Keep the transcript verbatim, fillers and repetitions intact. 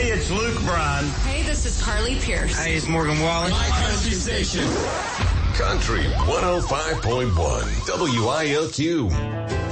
Hey, it's Luke Bryan. Hey, this is Carly Pierce. Hey, it's Morgan Wallen. My country station. Country one oh five point one W I L Q.